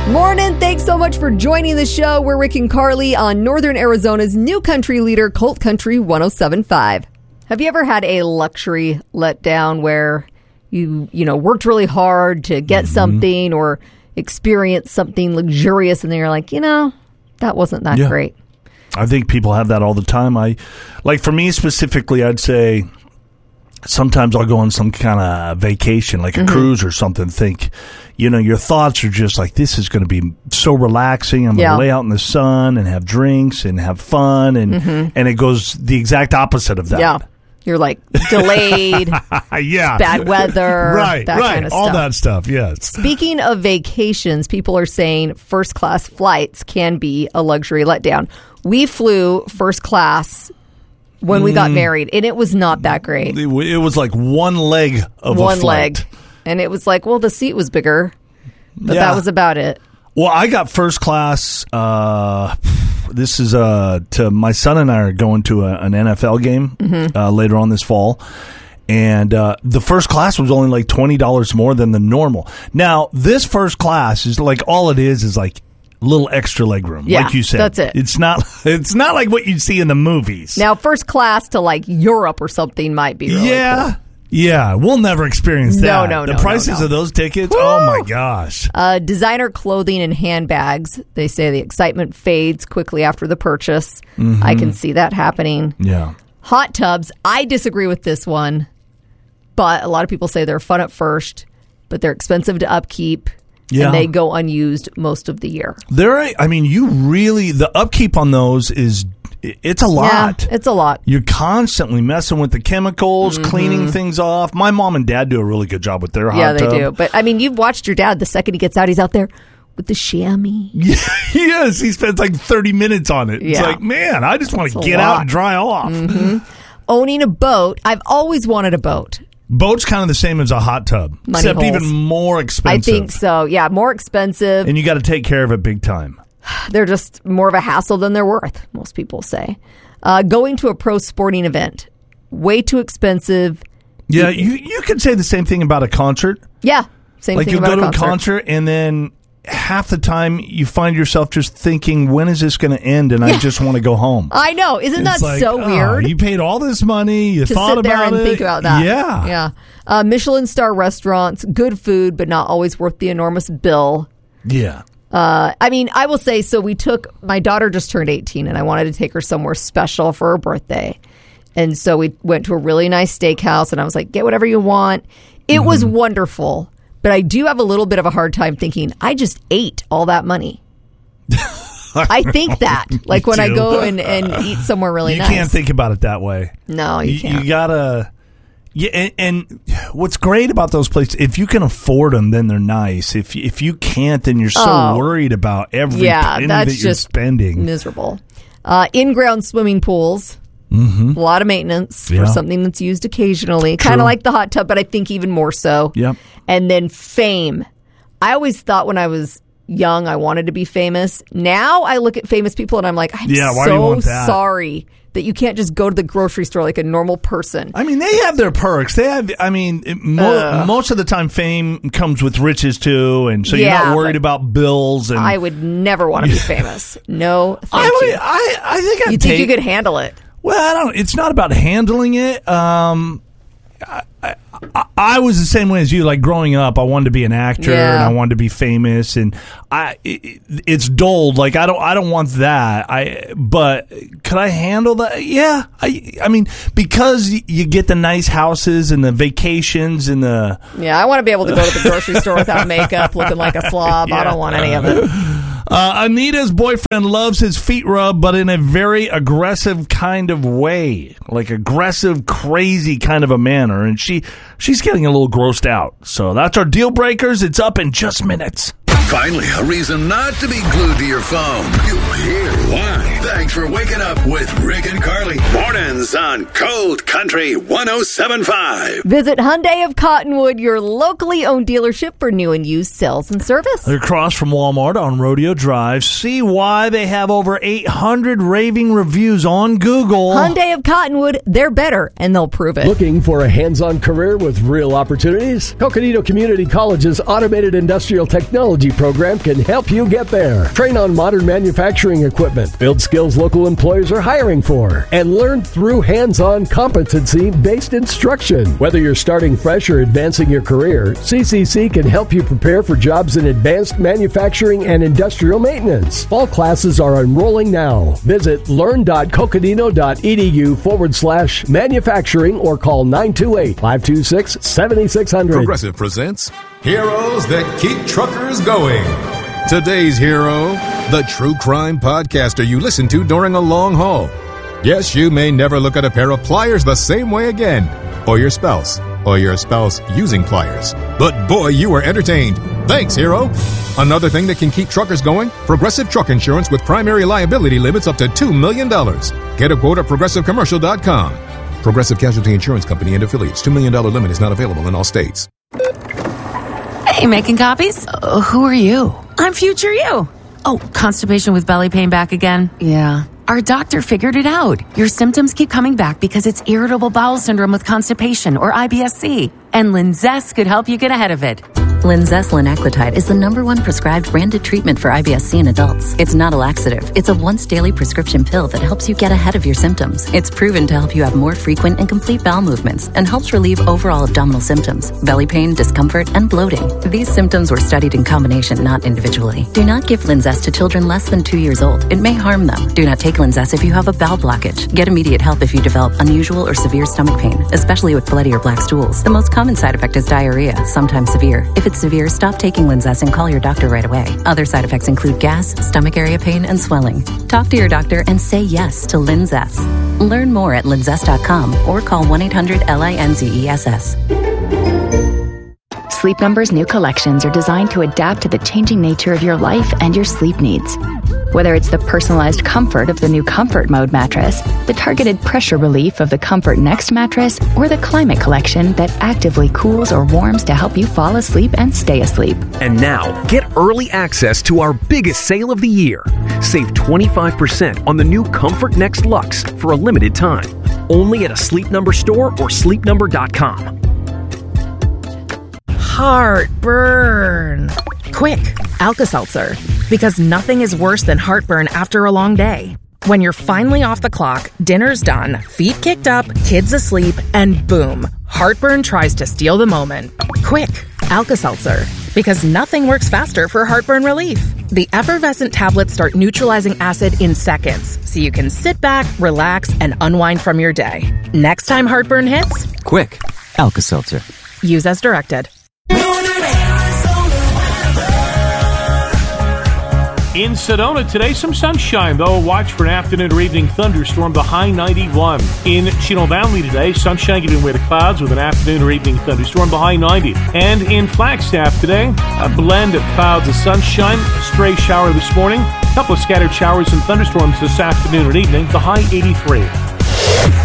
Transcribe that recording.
Morning. Thanks so much for joining the show. We're Rick and Carly on Northern Arizona's new country leader, Colt Country 107.5. Have you ever had a luxury letdown where you worked really hard to get something or experience something luxurious and then you're like, that wasn't that great? I think people have that all the time. For me specifically, I'd say sometimes I'll go on some kind of vacation, like a cruise or something, think, your thoughts are just like, this is going to be so relaxing. I'm going to lay out in the sun and have drinks and have fun. And it goes the exact opposite of that. Yeah. You're like delayed, bad weather, right, kind of stuff. All that stuff, yes. Speaking of vacations, people are saying first-class flights can be a luxury letdown. We flew first class when we got married, and it was not that great. It was like one leg of a flight. One leg. And it was like, well, the seat was bigger, but that was about it. Well, I got first class. This is to my son and I are going to an NFL game later on this fall. And the first class was only like $20 more than the normal. Now, this first class is like all it is like a little extra legroom, like you said. That's it. It's not like what you'd see in the movies. Now, first class to like Europe or something might be really cool. Yeah, we'll never experience that. No. The prices of those tickets, oh my gosh. Designer clothing and handbags. They say the excitement fades quickly after the purchase. I can see that happening. Yeah. Hot tubs. I disagree with this one, but a lot of people say they're fun at first, but they're expensive to upkeep. Yeah. And they go unused most of the year. The upkeep on those it's a lot. Yeah, it's a lot. You're constantly messing with the chemicals, cleaning things off. My mom and dad do a really good job with their hot tub. Yeah, they do. But, you've watched your dad. The second he gets out, he's out there with the chamois. Yes, he spends like 30 minutes on it. Yeah. It's like, man, I just want to get out and dry off. Owning a boat. I've always wanted a boat. Boat's kind of the same as a hot tub, except even more expensive. I think so. Yeah, more expensive. And you got to take care of it big time. They're just more of a hassle than they're worth, most people say. Going to a pro sporting event, way too expensive. Yeah, you could say the same thing about a concert. Yeah, same thing about a concert. Like you go to a concert and then half the time you find yourself just thinking, when is this going to end? And I just want to go home. I know. Isn't that so weird? You paid all this money. You thought about it. To sit there and think about that. Yeah. Michelin star restaurants, good food, but not always worth the enormous bill. Yeah. I will say, so my daughter just turned 18 and I wanted to take her somewhere special for her birthday. And so we went to a really nice steakhouse and I was like, get whatever you want. It was wonderful, but I do have a little bit of a hard time thinking I just ate all that money. I think that, like when I go and eat somewhere really nice. You can't think about it that way. No, you can't. You gotta... Yeah, and what's great about those places, if you can afford them, then they're nice. If you can't, then you're so worried about every penny that you're spending. Miserable. In-ground swimming pools, a lot of maintenance for something that's used occasionally. Kind of like the hot tub, but I think even more so. Yep. And then fame. I always thought when I was young I wanted to be famous. Now I look at famous people and I'm like, I'm so sorry that you can't just go to the grocery store like a normal person. They have their perks. They have, most of the time fame comes with riches too, and so you're not worried about bills. And I would never want to be famous. No, thank you. I think you think you could handle it? Well, it's not about handling it. I was the same way as you. Like growing up, I wanted to be an actor and I wanted to be famous, and it's dulled. Like I don't want that. But could I handle that? Yeah. Because you get the nice houses and the vacations and the I want to be able to go to the grocery store without makeup, looking like a slob. I don't want any of it. Anita's boyfriend loves his feet rubbed, but in a very aggressive kind of way, like aggressive, crazy kind of a manner, and she's getting a little grossed out. So that's our deal breakers. It's up in just minutes. Finally, a reason not to be glued to your phone. You'll hear why. Thanks for waking up with Rick and Carly. Mornings on Cold Country 107.5. Visit Hyundai of Cottonwood, your locally owned dealership for new and used sales and service. They're across from Walmart on Rodeo Drive. See why they have over 800 raving reviews on Google. Hyundai of Cottonwood, they're better, and they'll prove it. Looking for a hands-on career with real opportunities? Coconino Community College's Automated Industrial Technology program can help you get there. Train on modern manufacturing equipment, build skills local employers are hiring for, and learn through hands-on competency-based instruction. Whether you're starting fresh or advancing your career, CCC can help you prepare for jobs in advanced manufacturing and industrial maintenance. Fall classes are enrolling now. Visit learn.cocodino.edu/manufacturing or call 928-526-7600. Progressive presents Heroes That Keep Truckers Going. Today's hero, the true crime podcaster you listen to during a long haul. Yes, you may never look at a pair of pliers the same way again, or your spouse using pliers. But boy, you were entertained. Thanks, hero. Another thing that can keep truckers going, Progressive Truck Insurance with primary liability limits up to $2 million. Get a quote at progressivecommercial.com. Progressive Casualty Insurance Company and affiliates. $2 million limit is not available in all states. Hey, making copies? Who are you? I'm future you. Oh, constipation with belly pain back again? Yeah. Our doctor figured it out. Your symptoms keep coming back because it's irritable bowel syndrome with constipation, or IBS-C. And Linzess could help you get ahead of it. Linzess linaclotide is the #1 prescribed branded treatment for IBS-C in adults. It's not a laxative. It's a once-daily prescription pill that helps you get ahead of your symptoms. It's proven to help you have more frequent and complete bowel movements and helps relieve overall abdominal symptoms, belly pain, discomfort, and bloating. These symptoms were studied in combination, not individually. Do not give Linzess to children less than 2 years old. It may harm them. Do not take Linzess if you have a bowel blockage. Get immediate help if you develop unusual or severe stomach pain, especially with bloody or black stools. The most common side effect is diarrhea, sometimes severe. If it's severe, stop taking Linzess and call your doctor right away. Other side effects include gas, stomach area pain, and swelling. Talk to your doctor and say yes to Linzess. Learn more at linzess.com or call 1-800-LINZESS. Sleep Number's new collections are designed to adapt to the changing nature of your life and your sleep needs. Whether it's the personalized comfort of the new Comfort Mode mattress, the targeted pressure relief of the Comfort Next mattress, or the Climate Collection that actively cools or warms to help you fall asleep and stay asleep. And now, get early access to our biggest sale of the year. Save 25% on the new Comfort Next Luxe for a limited time. Only at a Sleep Number store or sleepnumber.com. Heartburn. Quick, Alka-Seltzer. Because nothing is worse than heartburn after a long day. When you're finally off the clock, dinner's done, feet kicked up, kids asleep, and boom, heartburn tries to steal the moment. Quick, Alka-Seltzer. Because nothing works faster for heartburn relief. The effervescent tablets start neutralizing acid in seconds, so you can sit back, relax, and unwind from your day. Next time heartburn hits, quick, Alka-Seltzer. Use as directed. In Sedona today, some sunshine, though. Watch for an afternoon or evening thunderstorm, the high 91. In Chino Valley today, sunshine giving way to clouds with an afternoon or evening thunderstorm, the high 90. And in Flagstaff today, a blend of clouds and sunshine, a stray shower this morning, a couple of scattered showers and thunderstorms this afternoon and evening, the high 83.